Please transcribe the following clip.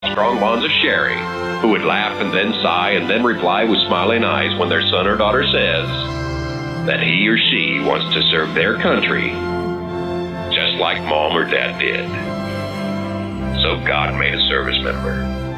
strong bonds of sharing, who would laugh and then sigh and then reply with smiling eyes when their son or daughter says that he or she wants to serve their country just like mom or dad did. So God made a service member.